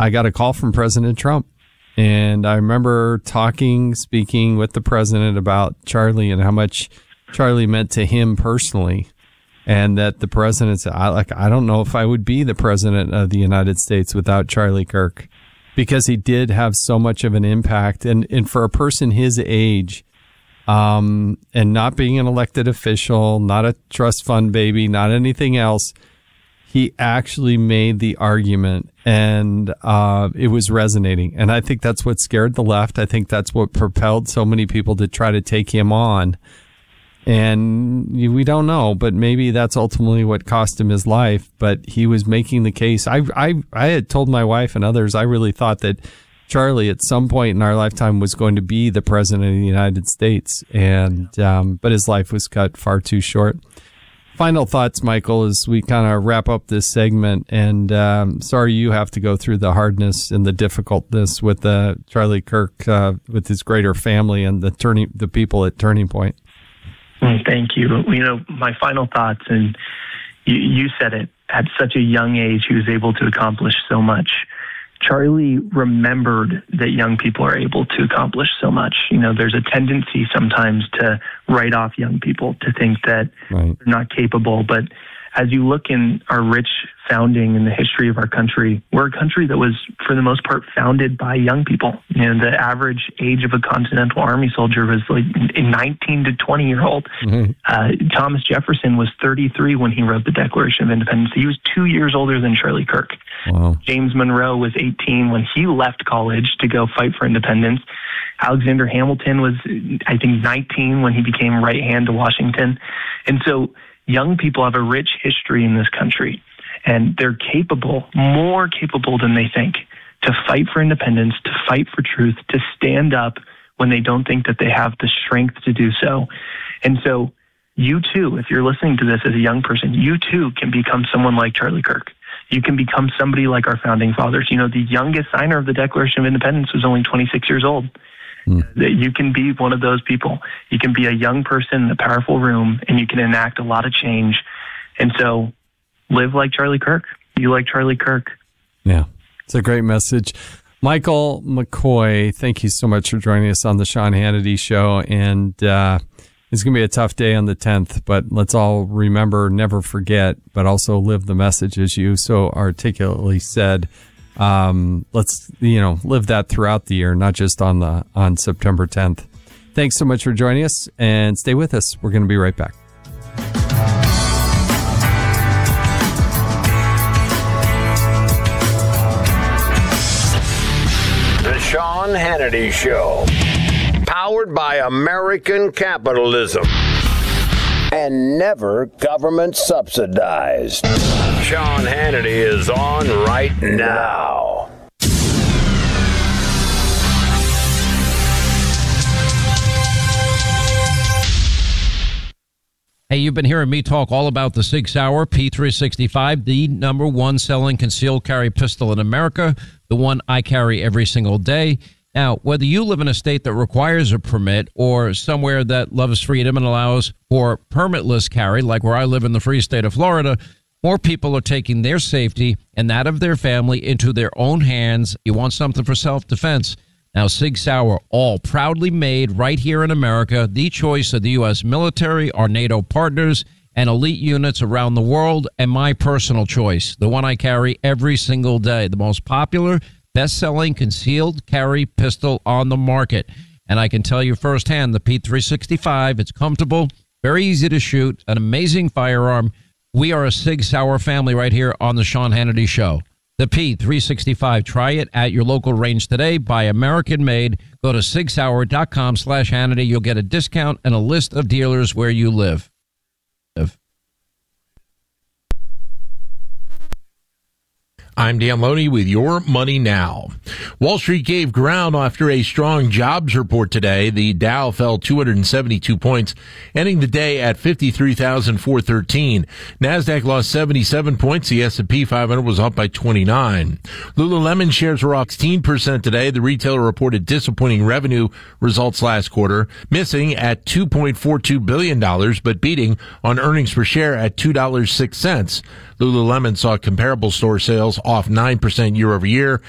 I got a call from President Trump. And I remember speaking with the president about Charlie and how much Charlie meant to him personally. And that the president said, I don't know if I would be the president of the United States without Charlie Kirk, because he did have so much of an impact. And for a person his age, and not being an elected official, not a trust fund baby, not anything else, he actually made the argument, and it was resonating. And I think that's what scared the left. I think that's what propelled so many people to try to take him on. And we don't know, but maybe that's ultimately what cost him his life. But he was making the case. I had told my wife and others, I really thought that Charlie at some point in our lifetime was going to be the president of the United States. And but his life was cut far too short. Final thoughts, Michael, as we kind of wrap up this segment. And sorry you have to go through the hardness and the difficultness with Charlie Kirk, with his greater family and the people at Turning Point. Thank you. My final thoughts, and you said it, at such a young age, he was able to accomplish so much. Charlie remembered that young people are able to accomplish so much. There's a tendency sometimes to write off young people, to think that they're not capable. But as you look in our rich founding in the history of our country, we're a country that was, for the most part, founded by young people. The average age of a Continental Army soldier was like a 19 to 20-year-old. Mm-hmm. Thomas Jefferson was 33 when he wrote the Declaration of Independence. He was 2 years older than Charlie Kirk. Wow. James Monroe was 18 when he left college to go fight for independence. Alexander Hamilton was, I think, 19 when he became right hand to Washington. And so young people have a rich history in this country, and they're capable, more capable than they think, to fight for independence, to fight for truth, to stand up when they don't think that they have the strength to do so. And so you too, if you're listening to this as a young person, you too can become someone like Charlie Kirk. You can become somebody like our founding fathers. The youngest signer of the Declaration of Independence was only 26 years old. That you can be one of those people. You can be a young person in a powerful room, and you can enact a lot of change. And so live like Charlie Kirk. You like Charlie Kirk. Yeah, it's a great message. Michael McCoy, thank you so much for joining us on the Sean Hannity Show. And it's going to be a tough day on the 10th, but let's all remember, never forget, but also live the message as you so articulately said. Let's, live that throughout the year, not just on September 10th. Thanks so much for joining us, and stay with us. We're going to be right back. The Sean Hannity Show, powered by American capitalism and never government subsidized. Sean Hannity is on right now. Hey, you've been hearing me talk all about the Sig Sauer P365, the number one selling concealed carry pistol in America, the one I carry every single day. Now, whether you live in a state that requires a permit or somewhere that loves freedom and allows for permitless carry, like where I live in the free state of Florida, more people are taking their safety and that of their family into their own hands. You want something for self-defense. Now, Sig Sauer, all proudly made right here in America, the choice of the U.S. military, our NATO partners, and elite units around the world, and my personal choice, the one I carry every single day, the most popular, best-selling concealed carry pistol on the market. And I can tell you firsthand, the P365, it's comfortable, very easy to shoot, an amazing firearm. We are a Sig Sauer family right here on the Sean Hannity Show. The P365. Try it at your local range today. Buy American made. Go to sigsauer.com/Hannity. You'll get a discount and a list of dealers where you live. I'm Dan Loney with Your Money Now. Wall Street gave ground after a strong jobs report today. The Dow fell 272 points, ending the day at 53,413. NASDAQ lost 77 points. The S&P 500 was up by 29. Lululemon shares were off 16% today. The retailer reported disappointing revenue results last quarter, missing at $2.42 billion, but beating on earnings per share at $2.06. Lululemon saw comparable store sales off 9% year over year.